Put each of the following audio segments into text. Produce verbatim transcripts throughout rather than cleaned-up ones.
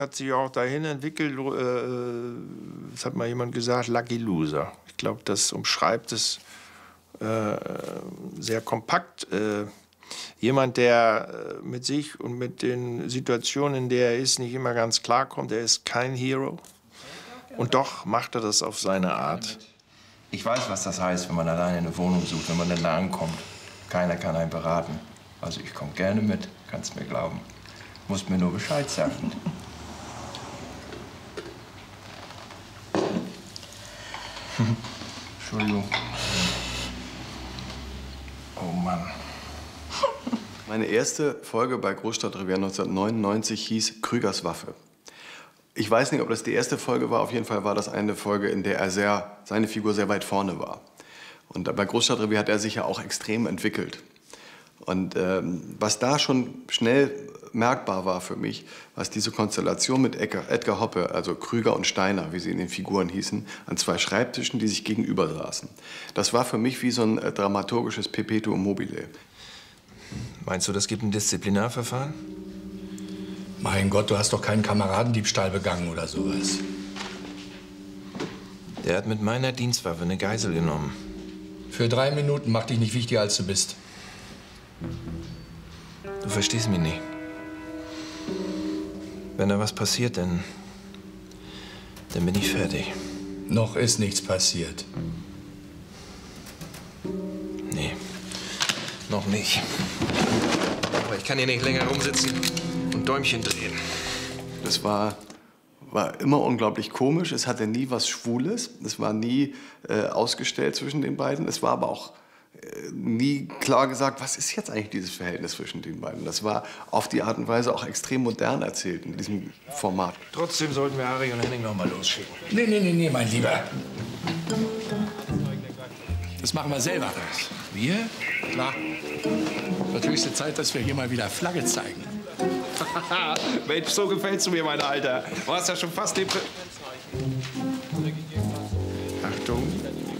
Hat sich auch dahin entwickelt, äh, das hat mal jemand gesagt, Lucky Loser. Ich glaube, das umschreibt es äh, sehr kompakt. Äh, jemand, der mit sich und mit den Situationen, in der er ist, nicht immer ganz klarkommt, er ist kein Hero. Und doch macht er das auf seine Art. Ich weiß, was das heißt, wenn man alleine eine Wohnung sucht, wenn man dann da ankommt. Keiner kann einen beraten. Also ich komme gerne mit, kannst mir glauben. Musst mir nur Bescheid sagen. Entschuldigung. Oh Mann. Meine erste Folge bei Großstadtrevier neunzehnhundertneunundneunzig hieß Krügers Waffe. Ich weiß nicht, ob das die erste Folge war. Auf jeden Fall war das eine Folge, in der er sehr, seine Figur sehr weit vorne war. Und bei Großstadtrevier hat er sich ja auch extrem entwickelt. Und ähm, was da schon schnell merkbar war für mich, was diese Konstellation mit Edgar, Edgar Hoppe, also Krüger und Steiner, wie sie in den Figuren hießen, an zwei Schreibtischen, die sich gegenüber saßen. Das war für mich wie so ein äh, dramaturgisches Perpetuum mobile. Meinst du, das gibt ein Disziplinarverfahren? Mein Gott, du hast doch keinen Kameradendiebstahl begangen oder sowas. Der hat mit meiner Dienstwaffe eine Geisel genommen. Für drei Minuten mach dich nicht wichtiger, als du bist. Du verstehst mich nicht. Wenn da was passiert, dann, dann bin ich fertig. Noch ist nichts passiert. Nee, noch nicht. Aber ich kann hier nicht länger rumsitzen und Däumchen drehen. Das war, war immer unglaublich komisch. Es hatte nie was Schwules. Es war nie äh, ausgestellt zwischen den beiden. Es war aber auch äh, nie klar gesagt, was ist jetzt eigentlich dieses Verhältnis zwischen den beiden. Das war auf die Art und Weise auch extrem modern erzählt in diesem Format. Trotzdem sollten wir Harry und Henning noch mal losschicken. Nee, nee, nee, nee, mein Lieber. Das machen wir selber. Wir? Klar. Wird höchste Zeit, dass wir hier mal wieder Flagge zeigen. Mensch, so gefällst du mir, mein Alter. Du hast ja schon fast den... Achtung.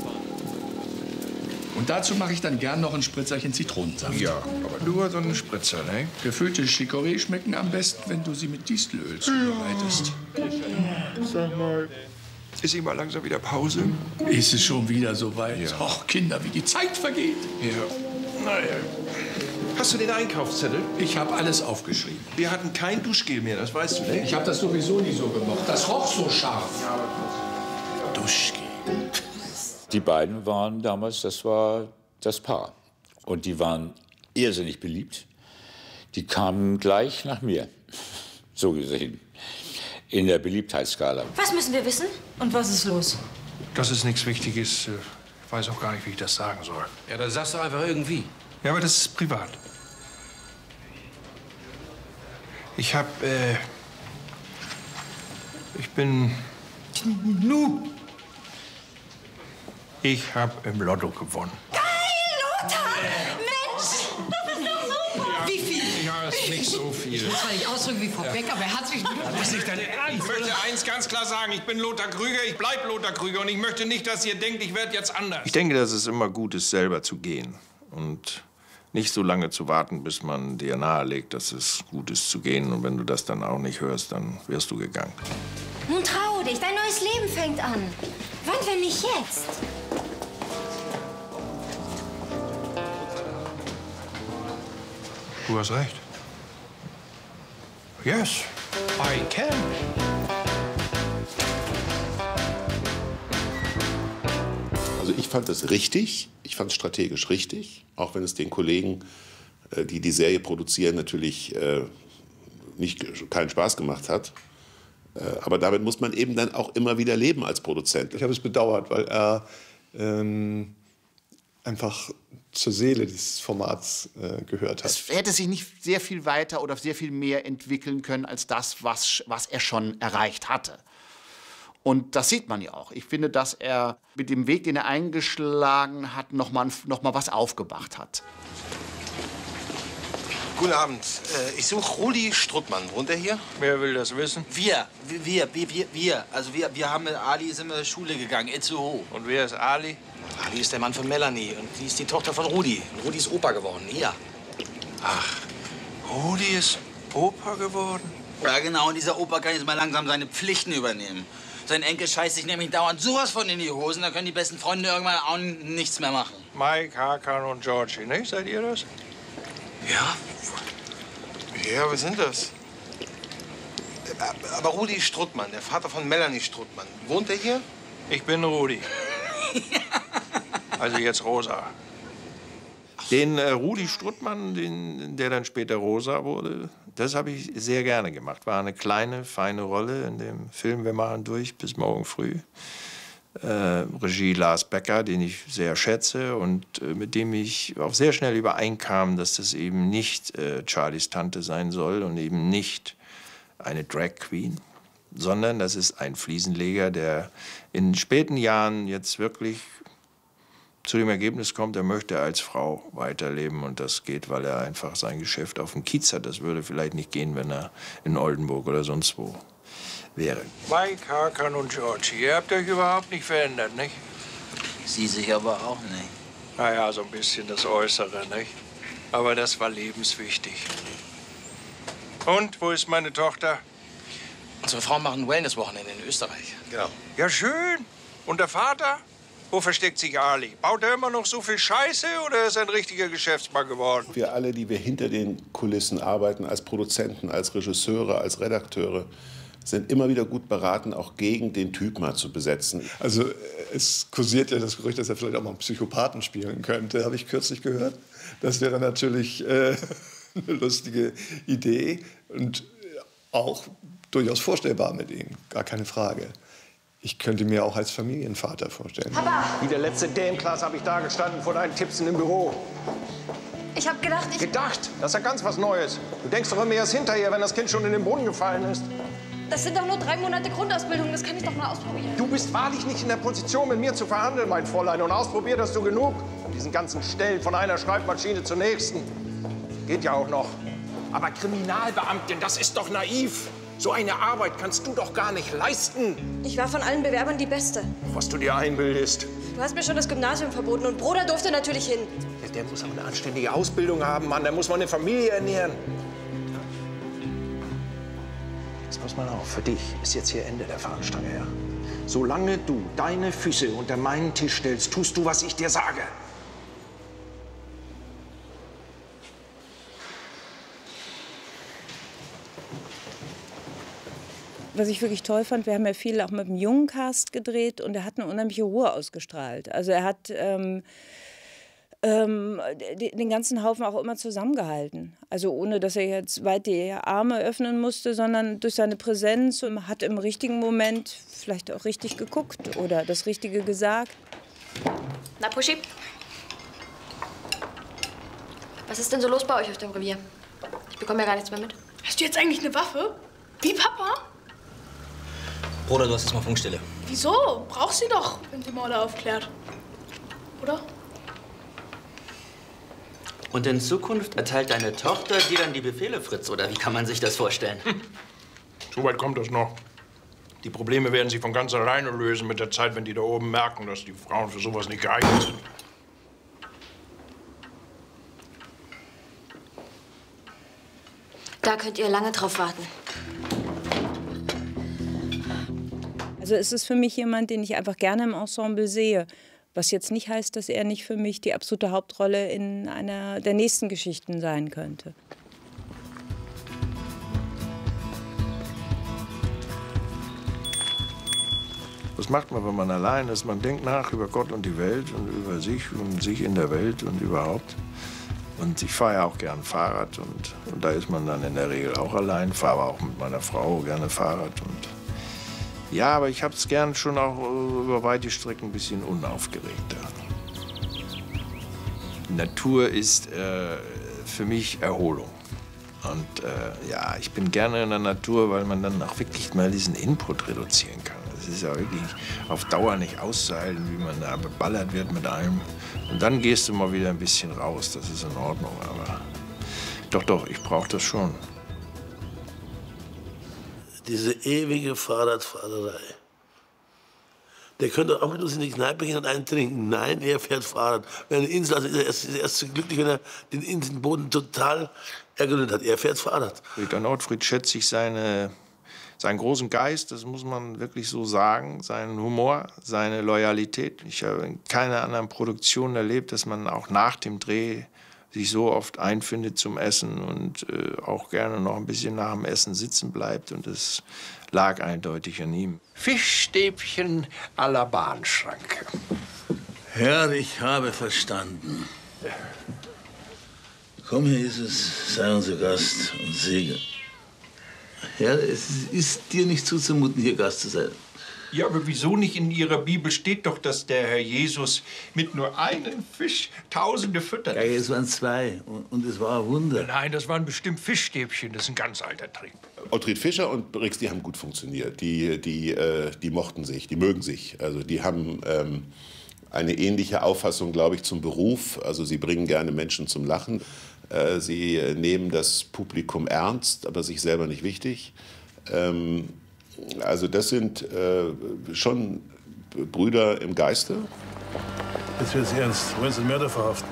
Und dazu mache ich dann gern noch ein Spritzerchen Zitronensaft. Ja, aber nur so einen Spritzer, ne? Gefüllte Chicorée schmecken am besten, wenn du sie mit Distelöl zubereitest. Sag mal, ist immer langsam wieder Pause? Ist es schon wieder so weit? Ja. Och, Kinder, wie die Zeit vergeht. Ja. Naja. Hast du den Einkaufszettel? Ich habe alles aufgeschrieben. Wir hatten kein Duschgel mehr, das weißt du, ne? Ich habe das sowieso nie so gemocht. Das roch so scharf. Duschgel. Die beiden waren damals, das war das Paar. Und die waren irrsinnig beliebt. Die kamen gleich nach mir, so gesehen, in der Beliebtheitsskala. Was müssen wir wissen? Und was ist los? Das ist nichts Wichtiges. Ich weiß auch gar nicht, wie ich das sagen soll. Ja, dann sagst du einfach irgendwie. Ja, aber das ist privat. Ich hab, äh... Ich bin... Nu! Ich hab im Lotto gewonnen. Geil, Lothar! Mensch! Das ist doch super! Wie viel? Ja, ist nicht so viel. Ich will zwar nicht ausdrücken wie Frau Beck, aber herzlichen Glückwunsch. Das ist nicht dein Ernst. Ich möchte eins ganz klar sagen. Ich bin Lothar Krüger, ich bleib Lothar Krüger. Und ich möchte nicht, dass ihr denkt, ich werde jetzt anders. Ich denke, dass es immer gut ist, selber zu gehen. Und nicht so lange zu warten, bis man dir nahelegt, dass es gut ist zu gehen. Und wenn du das dann auch nicht hörst, dann wärst du gegangen. Nun trau dich, dein neues Leben fängt an. Wann, wenn nicht jetzt? Du hast recht. Yes, I can. Also ich fand es richtig, ich fand es strategisch richtig, auch wenn es den Kollegen, die die Serie produzieren, natürlich nicht, keinen Spaß gemacht hat. Aber damit muss man eben dann auch immer wieder leben als Produzent. Ich habe es bedauert, weil er ähm, einfach zur Seele dieses Formats äh, gehört hat. Es hätte sich nicht sehr viel weiter oder sehr viel mehr entwickeln können als das, was, was er schon erreicht hatte. Und das sieht man ja auch. Ich finde, dass er mit dem Weg, den er eingeschlagen hat, noch mal, noch mal was aufgebracht hat. Guten Abend. Ich suche Rudi Struttmann. Wohnt er hier? Wer will das wissen? Wir, wir, wir, wir, wir. Also wir, wir haben mit Ali sind wir in die Schule gegangen, Itzehoe. Und wer ist Ali? Ali ist der Mann von Melanie und die ist die Tochter von Rudi. Und Rudi ist Opa geworden, hier. Ach, Rudi ist Opa geworden? Ja, genau. Und dieser Opa kann jetzt mal langsam seine Pflichten übernehmen. Sein Enkel scheißt sich nämlich dauernd sowas von in die Hosen, da können die besten Freunde irgendwann auch nichts mehr machen. Mike, Hakan und Georgie, nicht? Seid ihr das? Ja. Ja, wir sind das. Aber Rudi Struttmann, der Vater von Melanie Struttmann, wohnt der hier? Ich bin Rudi. Also jetzt Rosa. Den äh, Rudi Struttmann, den, der dann später Rosa wurde, das habe ich sehr gerne gemacht. War eine kleine, feine Rolle in dem Film Wir machen durch bis morgen früh. Äh, Regie Lars Becker, den ich sehr schätze und äh, mit dem ich auch sehr schnell übereinkam, dass das eben nicht äh, Charlies Tante sein soll und eben nicht eine Drag Queen, sondern das ist ein Fliesenleger, der in späten Jahren jetzt wirklich zu dem Ergebnis kommt, er möchte als Frau weiterleben. Und das geht, weil er einfach sein Geschäft auf dem Kiez hat. Das würde vielleicht nicht gehen, wenn er in Oldenburg oder sonst wo wäre. Mike, Hakan und Georgie, ihr habt euch überhaupt nicht verändert, nicht? Sie sich aber auch nicht. Naja, so ein bisschen das Äußere, nicht? Aber das war lebenswichtig. Und, wo ist meine Tochter? Unsere Frau macht ein Wellness-Wochenende in Österreich. Genau. Ja, schön. Und der Vater? Wo versteckt sich Ali? Baut er immer noch so viel Scheiße oder ist er ein richtiger Geschäftsmann geworden? Wir alle, die wir hinter den Kulissen arbeiten, als Produzenten, als Regisseure, als Redakteure, sind immer wieder gut beraten, auch gegen den Typ mal zu besetzen. Also es kursiert ja das Gerücht, dass er vielleicht auch mal einen Psychopathen spielen könnte, habe ich kürzlich gehört. Das wäre natürlich äh, eine lustige Idee und auch durchaus vorstellbar mit ihm, gar keine Frage. Ich könnte mir auch als Familienvater vorstellen. Papa! Wie der letzte Dame-Class habe ich da gestanden vor deinen Tippsen im Büro. Ich habe gedacht, ich... Gedacht? Das ist ja ganz was Neues. Du denkst doch immer erst hinterher, wenn das Kind schon in den Brunnen gefallen ist. Das sind doch nur drei Monate Grundausbildung. Das kann ich doch mal ausprobieren. Du bist wahrlich nicht in der Position, mit mir zu verhandeln, mein Fräulein. Und ausprobiert hast du genug. An diesen ganzen Stellen von einer Schreibmaschine zur nächsten. Geht ja auch noch. Aber Kriminalbeamtin, das ist doch naiv. So eine Arbeit kannst du doch gar nicht leisten. Ich war von allen Bewerbern die Beste. Was du dir einbildest. Du hast mir schon das Gymnasium verboten und Bruder durfte natürlich hin. Ja, der muss auch eine anständige Ausbildung haben, Mann. Der muss mal eine Familie ernähren. Jetzt pass mal auf, für dich ist jetzt hier Ende der Fahnenstange, ja? Solange du deine Füße unter meinen Tisch stellst, tust du, was ich dir sage. Was ich wirklich toll fand, wir haben ja viel auch mit dem jungen Cast gedreht und er hat eine unheimliche Ruhe ausgestrahlt. Also er hat ähm, ähm, den ganzen Haufen auch immer zusammengehalten. Also ohne, dass er jetzt weit die Arme öffnen musste, sondern durch seine Präsenz und hat im richtigen Moment vielleicht auch richtig geguckt oder das Richtige gesagt. Na, Puschi? Was ist denn so los bei euch auf dem Revier? Ich bekomme ja gar nichts mehr mit. Hast du jetzt eigentlich eine Waffe? Wie Papa? Bruder, du hast jetzt mal Funkstille. Wieso? Brauchst sie doch, wenn sie Morde aufklärt. Oder? Und in Zukunft erteilt deine Tochter dir dann die Befehle, Fritz? Oder wie kann man sich das vorstellen? Hm. So weit kommt das noch. Die Probleme werden sich von ganz alleine lösen mit der Zeit, wenn die da oben merken, dass die Frauen für sowas nicht geeignet sind. Da könnt ihr lange drauf warten. Also es ist für mich jemand, den ich einfach gerne im Ensemble sehe. Was jetzt nicht heißt, dass er nicht für mich die absolute Hauptrolle in einer der nächsten Geschichten sein könnte. Was macht man, wenn man allein ist? Man denkt nach über Gott und die Welt und über sich und sich in der Welt und überhaupt. Und ich fahre ja auch gern Fahrrad und, und da ist man dann in der Regel auch allein. Fahre auch mit meiner Frau gerne Fahrrad. Und ja, aber ich habe es gern schon auch über weite Strecken ein bisschen unaufgeregter. Die Natur ist äh, für mich Erholung. Und äh, ja, ich bin gerne in der Natur, weil man dann auch wirklich mal diesen Input reduzieren kann. Es ist ja wirklich auf Dauer nicht auszuhalten, wie man da beballert wird mit einem. Und dann gehst du mal wieder ein bisschen raus, das ist in Ordnung. Aber doch, doch, ich brauche das schon. Diese ewige Fahrradfahrerei. Der könnte auch bloß in die Kneipe gehen und einen trinken. Nein, er fährt Fahrrad. Wenn eine Insel, also ist er erst, ist er erst so glücklich, wenn er den Inselboden total ergründet hat. Er fährt Fahrrad. An Ottfried schätze ich seine, seinen großen Geist, das muss man wirklich so sagen, seinen Humor, seine Loyalität. Ich habe in keiner anderen Produktion erlebt, dass man auch nach dem Dreh sich so oft einfindet zum Essen und äh, auch gerne noch ein bisschen nach dem Essen sitzen bleibt. Und das lag eindeutig an ihm. Fischstäbchen à la Bahnschranke. Herr, ich habe verstanden. Komm, hier ist es, sei unser Gast und segne. Herr, es ist dir nicht zuzumuten, hier Gast zu sein. Ja, aber wieso nicht? In Ihrer Bibel steht doch, dass der Herr Jesus mit nur einem Fisch Tausende füttert. Ja, es waren zwei und es war ein Wunder. Nein, das waren bestimmt Fischstäbchen. Das ist ein ganz alter Trick. Ottfried Fischer und Brix, die haben gut funktioniert. Die, die, äh, die mochten sich, die mögen sich. Also die haben ähm, eine ähnliche Auffassung, glaube ich, zum Beruf. Also sie bringen gerne Menschen zum Lachen. Äh, sie äh, nehmen das Publikum ernst, aber sich selber nicht wichtig. Ähm, Also das sind äh, schon Brüder im Geiste. Jetzt wird's ernst. Wollen Sie den Mörder verhaften?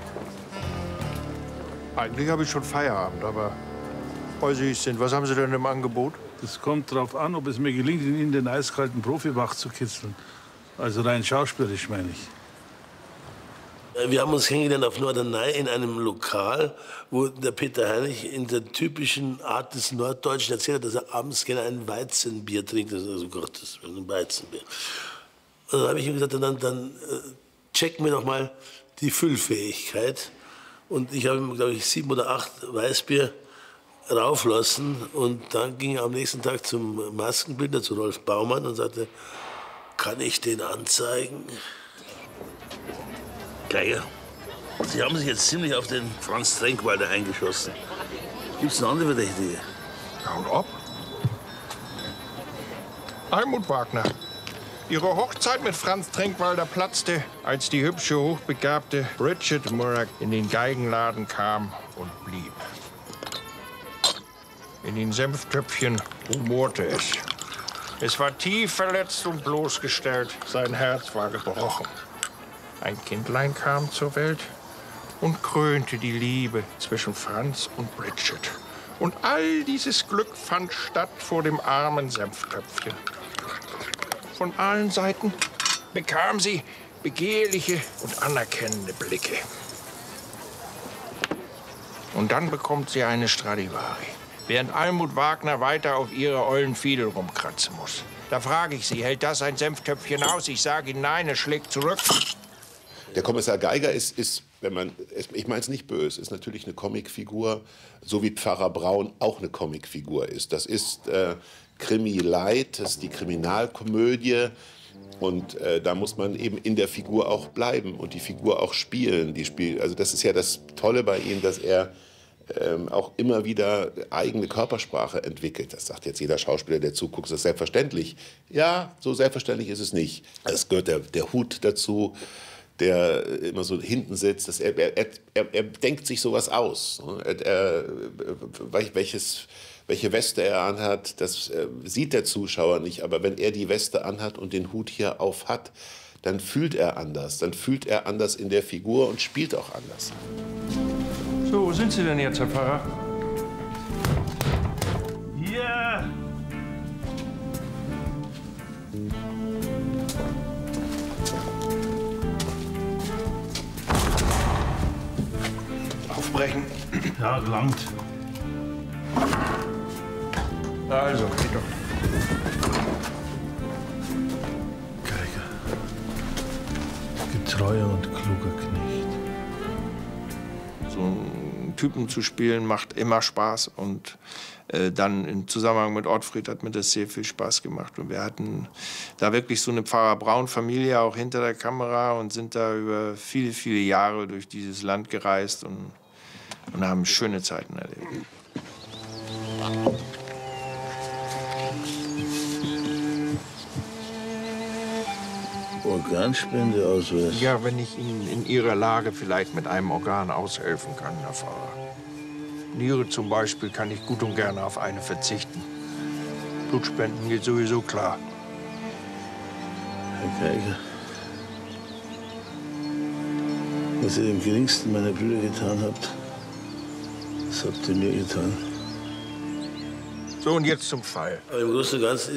Eigentlich habe ich schon Feierabend, aber weil Sie es sind, was haben Sie denn im Angebot? Es kommt darauf an, ob es mir gelingt, ihn in den eiskalten Profi wach zu kitzeln. Also rein schauspielerisch, meine ich. Wir haben uns kennengelernt auf Norderney in einem Lokal, wo der Peter Heinrich in der typischen Art des Norddeutschen erzählt hat, dass er abends gerne ein Weizenbier trinkt. Also Gottes Willen, ein Weizenbier. Und dann habe ich ihm gesagt, dann, dann äh, checken wir doch mal die Füllfähigkeit. Und ich habe ihm, glaube ich, sieben oder acht Weißbier rauflassen. Und dann ging er am nächsten Tag zum Maskenbildner, zu Rolf Baumann, und sagte, kann ich den anzeigen? Geiger, Sie haben sich jetzt ziemlich auf den Franz Trenkwalder eingeschossen. Gibt's eine andere Verdächtige? Ja, und ob? Almut Wagner. Ihre Hochzeit mit Franz Trenkwalder platzte, als die hübsche, hochbegabte Bridget Murdoch in den Geigenladen kam und blieb. In den Senftöpfchen rumorte es. Es war tief verletzt und bloßgestellt. Sein Herz war gebrochen. Ein Kindlein kam zur Welt und krönte die Liebe zwischen Franz und Bridget. Und all dieses Glück fand statt vor dem armen Senftöpfchen. Von allen Seiten bekam sie begehrliche und anerkennende Blicke. Und dann bekommt sie eine Stradivari, während Almut Wagner weiter auf ihre ollen Fiedel rumkratzen muss. Da frage ich sie, hält das ein Senftöpfchen aus? Ich sage Ihnen, nein, es schlägt zurück. Der Kommissar Geiger ist, ist wenn man, ich meine es nicht böse, ist natürlich eine Comicfigur, so wie Pfarrer Braun auch eine Comicfigur ist. Das ist äh, Krimi-Light, das ist die Kriminalkomödie. Und äh, da muss man eben in der Figur auch bleiben und die Figur auch spielen. Die spiel, also das ist ja das Tolle bei ihm, dass er ähm, auch immer wieder eigene Körpersprache entwickelt. Das sagt jetzt jeder Schauspieler, der zuguckt, das ist selbstverständlich. Ja, so selbstverständlich ist es nicht. Es gehört der, der Hut dazu, der immer so hinten sitzt. Dass er, er, er, er denkt sich sowas aus. Er, er, welches, welche Weste er anhat, das äh, sieht der Zuschauer nicht. Aber wenn er die Weste anhat und den Hut hier auf hat, dann fühlt er anders. Dann fühlt er anders in der Figur und spielt auch anders. So, wo sind Sie denn jetzt, Herr Pfarrer? Ja! Aufbrechen. Ja, gelangt. Also, geht doch. Geiger. Getreuer und kluger Knecht. So einen Typen zu spielen macht immer Spaß. Und äh, dann im Zusammenhang mit Ottfried hat mir das sehr viel Spaß gemacht. Und wir hatten da wirklich so eine Pfarrer-Braun-Familie auch hinter der Kamera und sind da über viele, viele Jahre durch dieses Land gereist und, und haben schöne Zeiten erlebt. Organspende auswählen? Ja, wenn ich Ihnen in Ihrer Lage vielleicht mit einem Organ aushelfen kann, Herr Pfarrer. Niere zum Beispiel kann ich gut und gerne auf eine verzichten. Blutspenden geht sowieso klar. Herr Geiger, was ihr dem geringsten meiner Brüder getan habt, das habt ihr mir getan. So, und jetzt zum Fall. Aber im Großen und Ganzen